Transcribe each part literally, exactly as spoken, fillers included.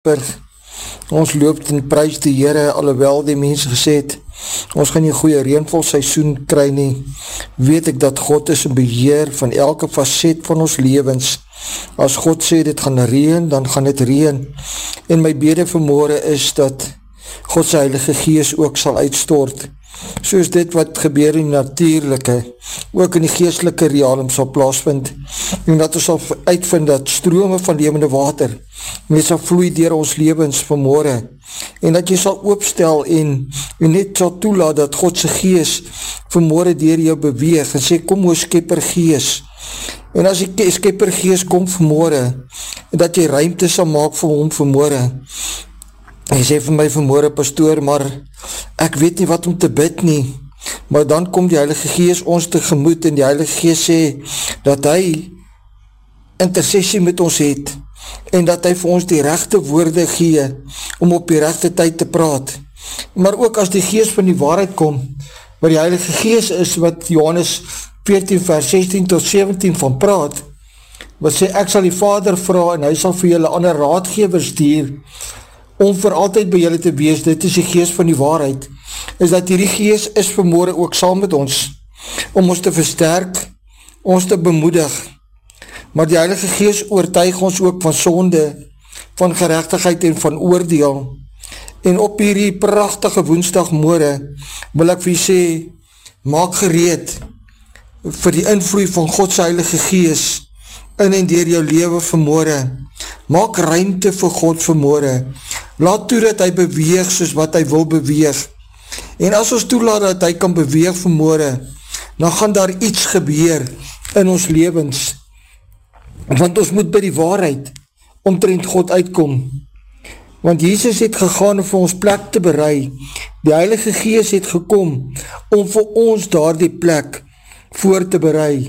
Ons loop en prys die Here, alhoewel die mense gesê het, ons gaan nie goeie reënvol seisoen kry nie, weet ek dat God is in beheer van elke facet van ons lewens. As God sê dit gaan reën, dan gaan dit reën. En my bede vanmôre is dat God sy Heilige Gees ook sal uitstort, soos dit wat gebeur in die natuurlike, ook in die geestelike realum sal plaasvind, en dat ons sal uitvind dat strome van lewende water net sal vloei deur ons lewens vanmôre, en dat jy sal oopstel en, en net sal toelaat dat God sy Gees vanmôre deur jou beweeg, en sê kom o Skepper Gees, en as die Skepper Gees kom vanmôre, en dat jy ruimte sal maak vir hom vanmôre. Hy sê vir my vanmôre, pastoor, maar ek weet nie wat om te bid nie, maar dan kom die Heilige Gees ons tegemoet, en die Heilige Gees sê, dat hy intercessie met ons het, en dat hy vir ons die regte woorde gee, om op die regte tyd te praat. Maar ook as die Gees van die waarheid kom, waar die Heilige Gees is, wat Johannes veertien vers sestien tot sewentien van praat, wat sê, ek sal die Vader vra, en hy sal vir julle ander raadgewers stuur, om vir altyd by julle te wees, dit is die Gees van die waarheid, is dat hierdie Gees is vanmôre ook saam met ons, om ons te versterk, ons te bemoedig, maar die Heilige Gees oortuig ons ook van sonde, van geregtigheid en van oordeel, en op hierdie pragtige woensdagmôre, wil ek vir jy sê, maak gereed, vir die invloei van God se Heilige Gees, in en deur jou lewe vanmôre, maak ruimte vir God vanmôre, laat toe dat hy beweeg soos wat hy wil beweeg, en as ons toelaat dat hy kan beweeg vanmôre, dan gaan daar iets gebeur in ons lewens, want ons moet by die waarheid omtrent God uitkom, want Jesus het gegaan om vir ons plek te berei, die Heilige Gees het gekom om vir ons daar die plek voor te berei.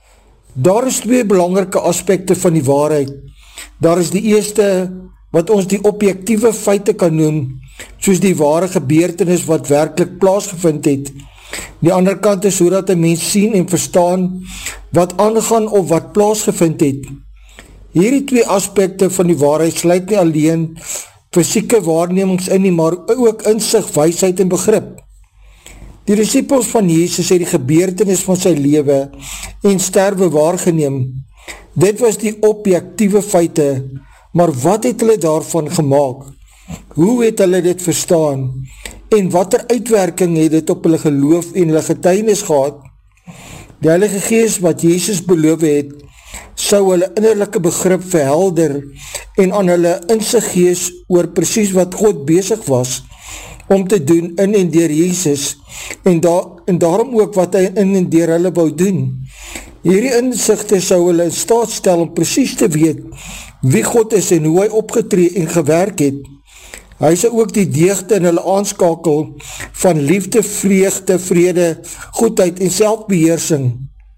Daar is twee belangrike aspekte van die waarheid. Daar is die eerste wat ons die objectieve feite kan noem, soos die ware gebeurtenis wat werkelijk plaasgevind het. Die ander kant is hoe dat een mens sien en verstaan wat aangaan of wat plaasgevind het. Hierdie twee aspekte van die waarheid sluit nie alleen fysieke waarnemings in nie, maar ook insig, wysheid en begrip. Die disciples van Jesus het die gebeurtenis van sy lewe en sterwe waargeneem. Dit was die objectieve feite, maar wat het hulle daarvan gemaak? Hoe het hulle dit verstaan? En wat er uitwerking het dit op hulle geloof en hulle getuienis gehad? Die Heilige Gees wat Jesus beloof het, sou hulle innerlijke begrip verhelder en aan hulle insig gees oor precies wat God bezig was om te doen in en deur Jesus en, da, en daarom ook wat hy in en deur hulle wou doen. Hierdie insigte sou hulle in staat stel om precies te weet wie God is en hoe hy opgetree en gewerk het. Hy sou ook die deugde in hulle aanskakel van liefde, vreugde, vrede, goedheid en selfbeheersing.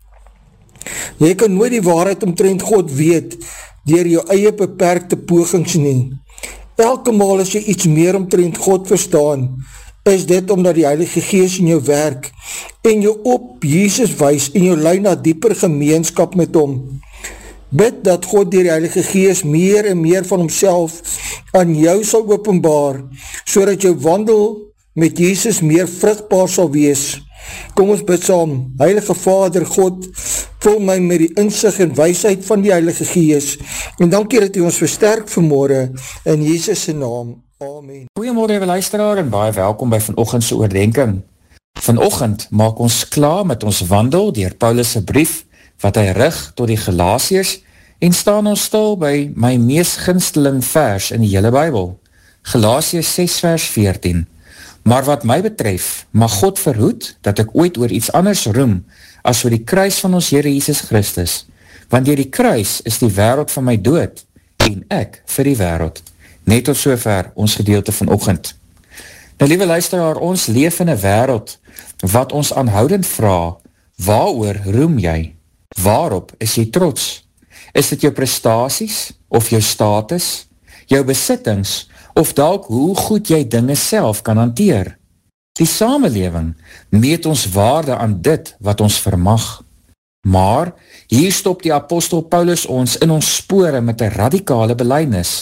Jy kan nooit die waarheid omtrent God weet deur jou eie beperkte pogings nie. Elke maal as jy iets meer omtrent God verstaan, is dit omdat die Heilige Gees in jou werk en jou op Jesus wys en jou lei na dieper gemeenskap met hom. Bid dat God deur die Heilige Gees meer en meer van homself aan jou sal openbaar, so dat jou wandel met Jesus meer vrugbaar sal wees. Kom ons bid saam. Heilige Vader, God, vul my met die insig en wysheid van die Heilige Gees, en dankie dat U ons versterk vanmôre, in Jesus se naam. Amen. Goeiemôre, liewe luisteraar, en baie welkom by vanoggend se oordenking. Vanoggend maak ons klaar met ons wandel deur Paulus se brief, wat hy rig tot die Galasiërs, en staan ons stil by my mees gunsteling vers in die hele Bybel, Galasiërs ses vers veertien. Maar wat my betref, mag God verhoed dat ek ooit oor iets anders roem as oor die kruis van ons Here Jesus Christus, want deur die kruis is die wêreld van my dood en ek vir die wêreld. Net tot sover ons gedeelte vanoggend. Nou liewe luisteraar, ons leef in 'n wêreld wat ons aanhoudend vra, waaroor roem jy? Waarop is jy trots? Is dit jou prestasies of jou status, jou besittings, of dalk hoe goed jy dinge self kan hanteer? Die samelewing meet ons waarde aan dit wat ons vermag. Maar hier stop die apostel Paulus ons in ons spore met 'n radikale belydenis.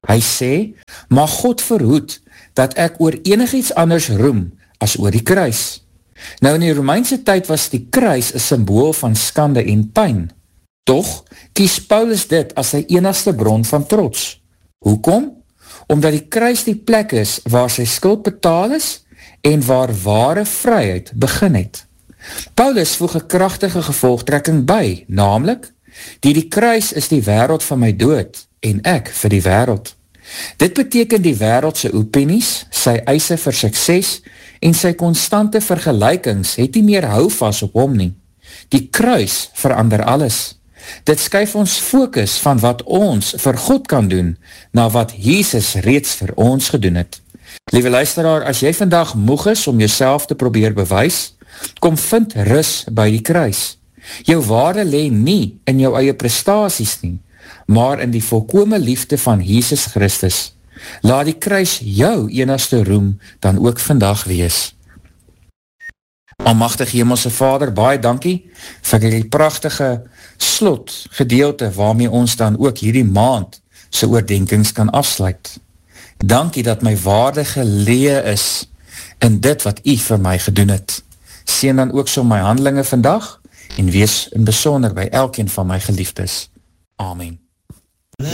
Hy sê, maar God verhoed dat ek oor enigiets anders roem as oor die kruis. Nou in die Romeinse tyd was die kruis 'n symbool van skande en pyn. Toch kies Paulus dit as sy enigste bron van trots. Hoekom? Omdat die kruis die plek is waar sy skuld betaal is en waar ware vryheid begin het. Paulus voeg 'n kragtige gevolgtrekking by, naamlik, die die kruis is die wêreld van my dood en ek vir die wêreld. Dit beteken die wêreld se opinies, sy eise vir sukses en sy konstante vergelykings het nie meer houvas op hom nie. Die kruis verander alles. Dit skuif ons fokus van wat ons vir God kan doen, na wat Jesus reeds vir ons gedoen het. Liewe luisteraar, as jy vandag moeg is om jouself te probeer bewys, kom vind rus by die kruis. Jou waarde lê nie in jou eie prestasies nie, maar in die volkome liefde van Jesus Christus. Laat die kruis jou enigste roem dan ook vandag wees. Almagtige Hemelse Vader, baie dankie vir die pragtige slot gedeelte waarmee ons dan ook hierdie maand se oordenkings kan afsluit. Dankie dat my waarde geleë is in dit wat U vir my gedoen het. Seën dan ook so my handelinge vandag en wees in besonder by elkeen van my geliefdes. Amen.